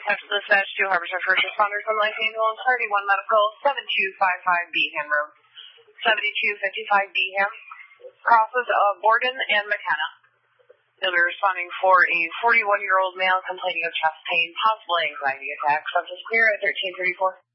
Texas Dispatch 2 Harborside First Responders on Life Ambulance 31 Medical 7255 Beeham Road. 7255 Beeham crosses of Borden and McKenna. They'll be responding for a 41-year-old male complaining of chest pain, possible anxiety attack. Subject clear at 1334.